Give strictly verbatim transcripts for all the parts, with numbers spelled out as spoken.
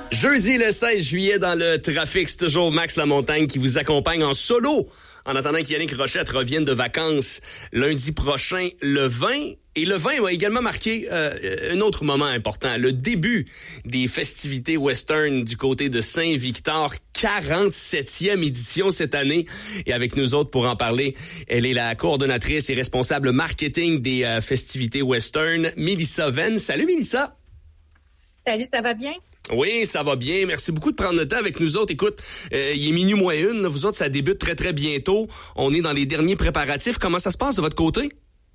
Jeudi le seize juillet dans le trafic, c'est toujours Max Lamontagne qui vous accompagne en solo. En attendant qu'Yannick Rochette revienne de vacances lundi prochain, le vingt. Et le vingt va également marquer euh, un autre moment important, le début des festivités western du côté de Saint-Victor, quarante-septième édition cette année. Et avec nous autres pour en parler, elle est la coordonnatrice et responsable marketing des euh, festivités western, Mélissa Venn. Salut Mélissa! Salut, ça va bien? Oui, ça va bien. Merci beaucoup de prendre le temps avec nous autres. Écoute, euh, il est minuit moins une. Là. Vous autres, ça débute très, très bientôt. On est dans les derniers préparatifs. Comment ça se passe de votre côté?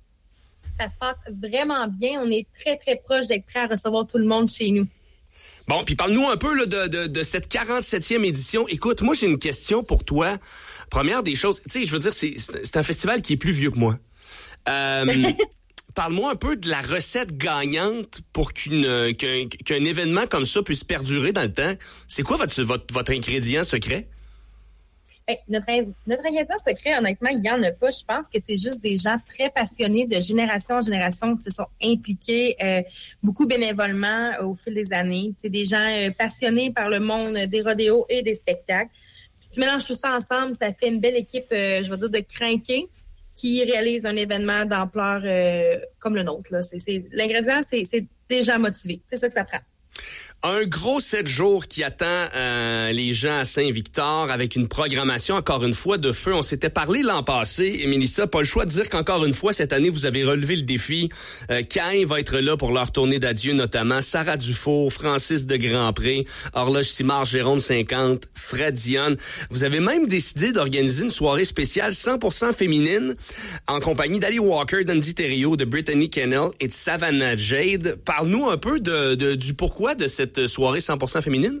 Ça se passe vraiment bien. On est très, très proche d'être prêt à recevoir tout le monde chez nous. Bon, puis parle-nous un peu là, de, de, de cette quarante-septième édition. Écoute, moi, j'ai une question pour toi. Première des choses, tu sais, je veux dire, c'est, c'est un festival qui est plus vieux que moi. Euh... Parle-moi un peu de la recette gagnante pour qu'une, euh, qu'un, qu'un événement comme ça puisse perdurer dans le temps. C'est quoi votre, votre, votre ingrédient secret? Hey, notre, notre ingrédient secret, honnêtement, il n'y en a pas. Je pense que c'est juste des gens très passionnés de génération en génération qui se sont impliqués euh, beaucoup bénévolement euh, au fil des années. C'est des gens euh, passionnés par le monde des rodéos et des spectacles. Puis tu mélanges tout ça ensemble, ça fait une belle équipe, euh, je veux dire, de crinqués qui réalise un événement d'ampleur euh, comme le nôtre. Là. C'est, c'est, l'ingrédient, c'est, c'est déjà motivé. C'est ça que ça prend. Un gros sept jours qui attend euh, les gens à Saint-Victor avec une programmation, encore une fois, de feu. On s'était parlé l'an passé. Et Mélissa, pas le choix de dire qu'encore une fois, cette année, vous avez relevé le défi. Euh, Caïn va être là pour leur tournée d'adieu, notamment. Sarah Dufour, Francis de Grandpré, Horloge Simard, Jérôme cinquante, Fred Dionne. Vous avez même décidé d'organiser une soirée spéciale cent pour cent féminine en compagnie d'Ali Walker, d'Andy Thériault, de Brittany Kennel et de Savannah Jade. Parle-nous un peu de, de, du pourquoi de cette soirée cent pour cent féminine?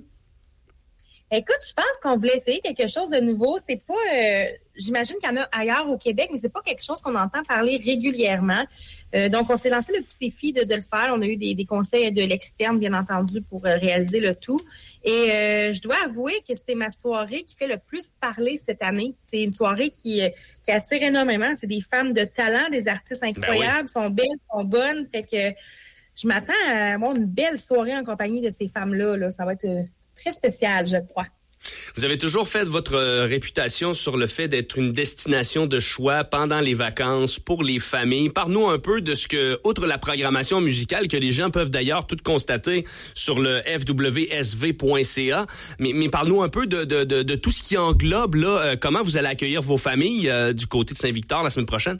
Écoute, je pense qu'on voulait essayer quelque chose de nouveau. C'est pas, euh, j'imagine qu'il y en a ailleurs au Québec, mais c'est pas quelque chose qu'on entend parler régulièrement. Euh, donc, on s'est lancé le petit défi de, de le faire. On a eu des, des conseils de l'externe, bien entendu, pour euh, réaliser le tout. Et euh, je dois avouer que c'est ma soirée qui fait le plus parler cette année. C'est une soirée qui, qui attire énormément. C'est des femmes de talent, des artistes incroyables, ben oui. sont belles, sont bonnes. Fait que je m'attends à avoir une belle soirée en compagnie de ces femmes-là. Là. Ça va être euh, très spécial, je crois. Vous avez toujours fait votre euh, réputation sur le fait d'être une destination de choix pendant les vacances pour les familles. Parle-nous un peu de ce que, outre la programmation musicale, que les gens peuvent d'ailleurs tout constater sur le f w s v point c a, mais, mais parle-nous un peu de, de, de, de tout ce qui englobe là, euh, comment vous allez accueillir vos familles euh, du côté de Saint-Victor la semaine prochaine.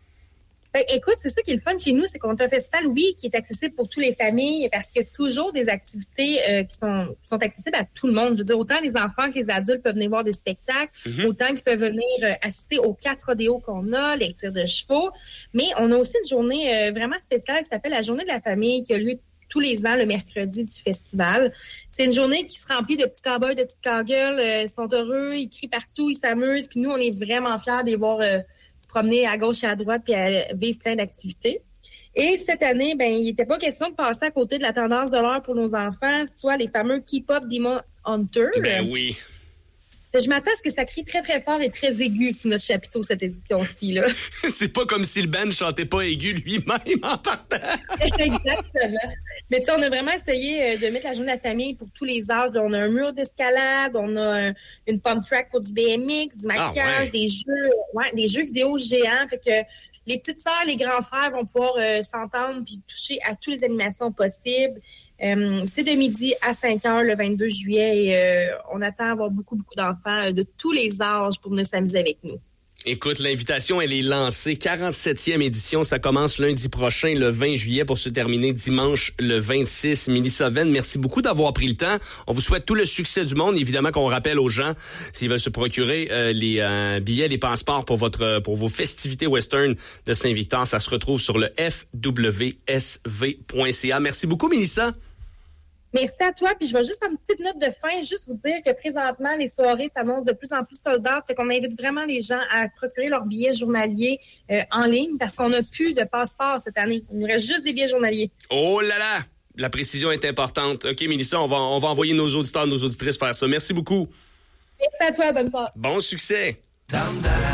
Ben, écoute, c'est ça qui est le fun chez nous, c'est qu'on a un festival, oui, qui est accessible pour toutes les familles parce qu'il y a toujours des activités euh, qui sont qui sont accessibles à tout le monde. Je veux dire, autant les enfants que les adultes peuvent venir voir des spectacles, mm-hmm. autant qu'ils peuvent venir euh, assister aux quatre rodéos qu'on a, les tirs de chevaux. Mais on a aussi une journée euh, vraiment spéciale qui s'appelle la Journée de la famille qui a lieu tous les ans le mercredi du festival. C'est une journée qui se remplit de petits cow-boys, de petites cowgirls. Euh, ils sont heureux, ils crient partout, ils s'amusent. Puis nous, on est vraiment fiers de les voir euh, promener à gauche et à droite puis à vivre plein d'activités. Et cette année, ben il n'était pas question de passer à côté de la tendance de l'heure pour nos enfants, soit les fameux K-pop Demon Hunter. Ben oui. Je m'attends à ce que ça crie très, très fort et très aigu sur notre chapiteau cette édition-ci, là. C'est pas comme si le band chantait pas aigu lui-même en partant. Exactement. Mais tu sais, on a vraiment essayé de mettre la journée de la famille pour tous les âges. On a un mur d'escalade, on a un, une pump track pour du B M X, du maquillage, ah ouais. des jeux, ouais, des jeux vidéo géants. Fait que les petites sœurs, les grands frères vont pouvoir euh, s'entendre puis toucher à toutes les animations possibles. Euh, c'est de midi à cinq heures le vingt-deux juillet et euh, on attend avoir beaucoup, beaucoup d'enfants euh, de tous les âges pour venir s'amuser avec nous. Écoute, l'invitation, elle est lancée. quarante-septième édition, ça commence lundi prochain, le vingt juillet, pour se terminer dimanche, le vingt-six. Mélissa Venn, merci beaucoup d'avoir pris le temps. On vous souhaite tout le succès du monde. Évidemment qu'on rappelle aux gens, s'ils veulent se procurer euh, les euh, billets, les passeports pour votre pour vos festivités western de Saint-Victor, ça se retrouve sur le f w s v point c a. Merci beaucoup, Mélissa. Merci à toi, puis je vais juste faire une petite note de fin, juste vous dire que présentement, les soirées s'annoncent de plus en plus sold out, fait qu'on invite vraiment les gens à procurer leurs billets journaliers euh, en ligne, parce qu'on n'a plus de passeport cette année. Il nous reste juste des billets journaliers. Oh là là! La précision est importante. OK, Mélissa, on va, on va envoyer nos auditeurs, nos auditrices faire ça. Merci beaucoup. Merci à toi, bonne soirée. Bon succès!